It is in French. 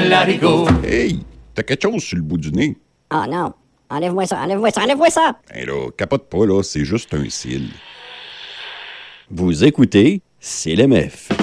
l'haricot. Hey, t'as quelque chose sur le bout du nez. Oh non, enlève-moi ça, enlève-moi ça, enlève-moi ça! Hey là, capote pas, là, c'est juste un cil. Vous écoutez CLMF.